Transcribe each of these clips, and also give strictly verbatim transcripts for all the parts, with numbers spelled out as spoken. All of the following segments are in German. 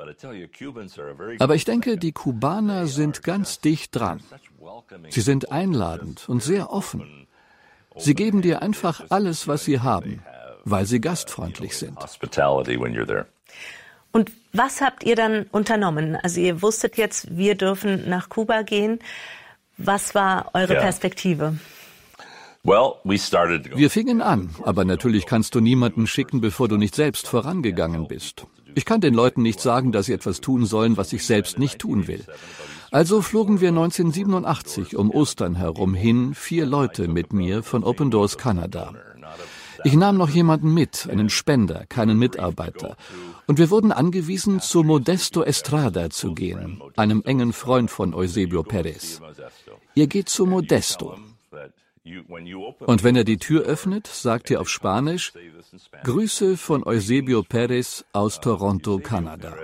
Aber ich denke, die Kubaner sind ganz dicht dran. Sie sind einladend und sehr offen. Sie geben dir einfach alles, was sie haben, weil sie gastfreundlich sind. Und was habt ihr dann unternommen? Also ihr wusstet jetzt, wir dürfen nach Kuba gehen. Was war eure Perspektive? Wir fingen an, aber natürlich kannst du niemanden schicken, bevor du nicht selbst vorangegangen bist. Ich kann den Leuten nicht sagen, dass sie etwas tun sollen, was ich selbst nicht tun will. Also flogen wir neunzehnhundertsiebenundachtzig um Ostern herum hin, vier Leute mit mir von Open Doors Kanada. Ich nahm noch jemanden mit, einen Spender, keinen Mitarbeiter. Und wir wurden angewiesen, zu Modesto Estrada zu gehen, einem engen Freund von Eusebio Perez. Ihr geht zu Modesto. Und wenn er die Tür öffnet, sagt er auf Spanisch: Grüße von Eusebio Perez aus Toronto, Kanada.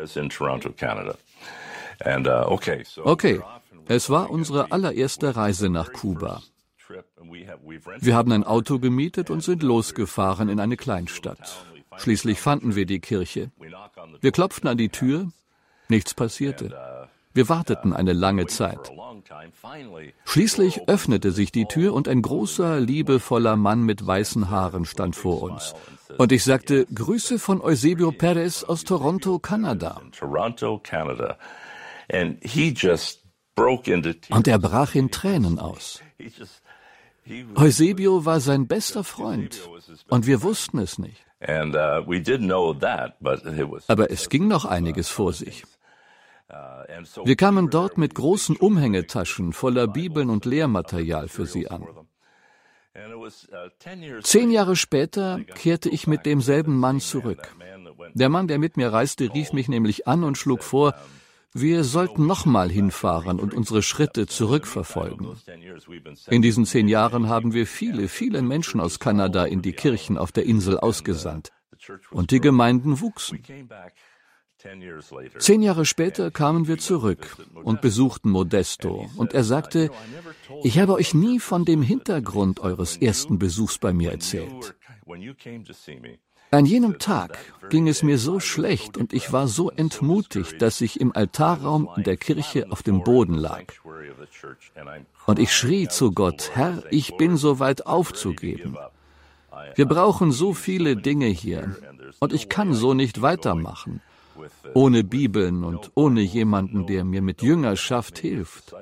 Okay, es war unsere allererste Reise nach Kuba. Wir haben ein Auto gemietet und sind losgefahren in eine Kleinstadt. Schließlich fanden wir die Kirche. Wir klopften an die Tür, nichts passierte. Wir warteten eine lange Zeit. Schließlich öffnete sich die Tür und ein großer, liebevoller Mann mit weißen Haaren stand vor uns. Und ich sagte: Grüße von Eusebio Perez aus Toronto, Kanada. Und er brach in Tränen aus. Eusebio war sein bester Freund und wir wussten es nicht. Aber es ging noch einiges vor sich. Wir kamen dort mit großen Umhängetaschen voller Bibeln und Lehrmaterial für sie an. Zehn Jahre später kehrte ich mit demselben Mann zurück. Der Mann, der mit mir reiste, rief mich nämlich an und schlug vor, wir sollten nochmal hinfahren und unsere Schritte zurückverfolgen. In diesen zehn Jahren haben wir viele, viele Menschen aus Kanada in die Kirchen auf der Insel ausgesandt. Und die Gemeinden wuchsen. Zehn Jahre später kamen wir zurück und besuchten Modesto. Und er sagte: Ich habe euch nie von dem Hintergrund eures ersten Besuchs bei mir erzählt. An jenem Tag ging es mir so schlecht und ich war so entmutigt, dass ich im Altarraum in der Kirche auf dem Boden lag. Und ich schrie zu Gott: Herr, ich bin so weit aufzugeben. Wir brauchen so viele Dinge hier und ich kann so nicht weitermachen. Ohne Bibeln und ohne jemanden, der mir mit Jüngerschaft hilft.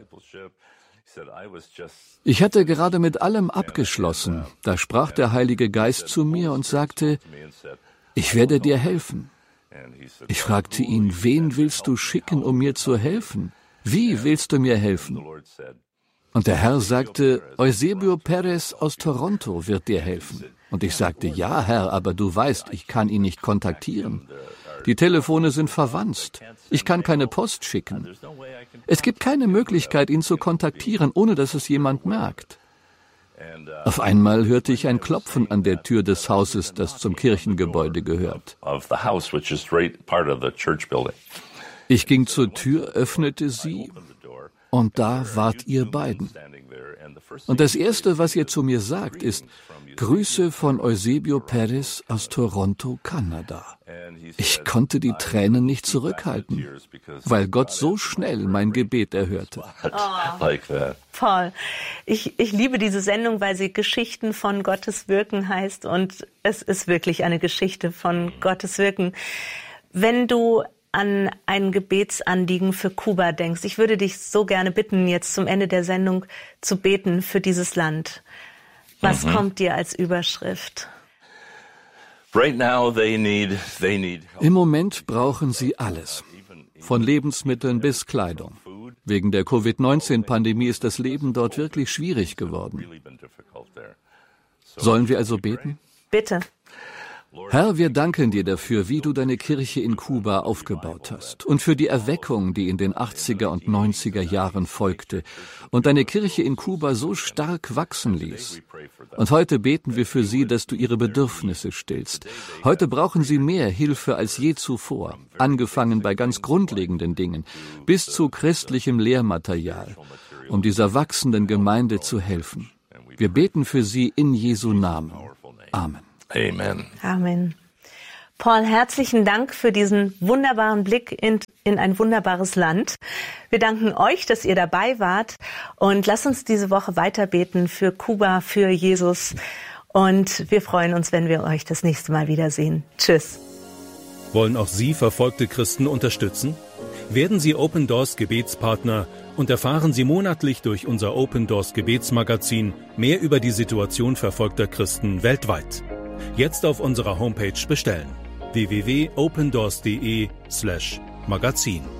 Ich hatte gerade mit allem abgeschlossen. Da sprach der Heilige Geist zu mir und sagte: Ich werde dir helfen. Ich fragte ihn: Wen willst du schicken, um mir zu helfen? Wie willst du mir helfen? Und der Herr sagte: Eusebio Perez aus Toronto wird dir helfen. Und ich sagte: Ja, Herr, aber du weißt, ich kann ihn nicht kontaktieren. Die Telefone sind verwanzt. Ich kann keine Post schicken. Es gibt keine Möglichkeit, ihn zu kontaktieren, ohne dass es jemand merkt. Auf einmal hörte ich ein Klopfen an der Tür des Hauses, das zum Kirchengebäude gehört. Ich ging zur Tür, öffnete sie, und da wart ihr beiden. Und das Erste, was ihr zu mir sagt, ist: Grüße von Eusebio Perez aus Toronto, Kanada. Ich konnte die Tränen nicht zurückhalten, weil Gott so schnell mein Gebet erhörte. Oh, Paul, ich, ich liebe diese Sendung, weil sie Geschichten von Gottes Wirken heißt, und es ist wirklich eine Geschichte von Gottes Wirken. Wenn du an ein Gebetsanliegen für Kuba denkst, ich würde dich so gerne bitten, jetzt zum Ende der Sendung zu beten für dieses Land. Was mhm. kommt dir als Überschrift? Im Moment brauchen sie alles, von Lebensmitteln bis Kleidung. Wegen der Covid neunzehn Pandemie ist das Leben dort wirklich schwierig geworden. Sollen wir also beten? Bitte. Herr, wir danken dir dafür, wie du deine Kirche in Kuba aufgebaut hast und für die Erweckung, die in den achtziger und neunziger Jahren folgte und deine Kirche in Kuba so stark wachsen ließ. Und heute beten wir für sie, dass du ihre Bedürfnisse stillst. Heute brauchen sie mehr Hilfe als je zuvor, angefangen bei ganz grundlegenden Dingen bis zu christlichem Lehrmaterial, um dieser wachsenden Gemeinde zu helfen. Wir beten für sie in Jesu Namen. Amen. Amen. Amen. Paul, herzlichen Dank für diesen wunderbaren Blick in, in ein wunderbares Land. Wir danken euch, dass ihr dabei wart und lasst uns diese Woche weiter beten für Kuba, für Jesus und wir freuen uns, wenn wir euch das nächste Mal wiedersehen. Tschüss. Wollen auch Sie verfolgte Christen unterstützen? Werden Sie Open Doors Gebetspartner und erfahren Sie monatlich durch unser Open Doors Gebetsmagazin mehr über die Situation verfolgter Christen weltweit. Jetzt auf unserer Homepage bestellen. w w w punkt opendoors punkt de slash magazin